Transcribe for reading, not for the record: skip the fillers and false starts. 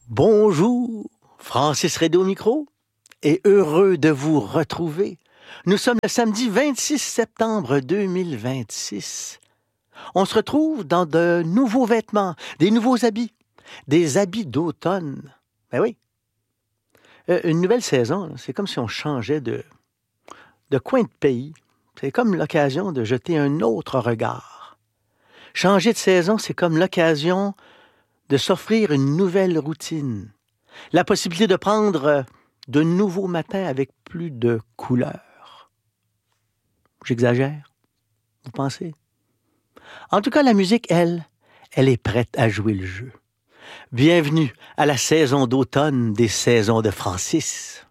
Bonjour, Francis Redé au micro et heureux de vous retrouver. Nous sommes le samedi 26 septembre 2026. On se retrouve dans de nouveaux vêtements, des nouveaux habits, des habits d'automne. Ben oui, une nouvelle saison, c'est comme si on changeait de coin de pays. C'est comme l'occasion de jeter un autre regard. Changer de saison, c'est comme l'occasion de s'offrir une nouvelle routine. La possibilité de prendre de nouveaux matins avec plus de couleurs. J'exagère, vous pensez? En tout cas, la musique, elle est prête à jouer le jeu. Bienvenue à la saison d'automne des saisons de Francis.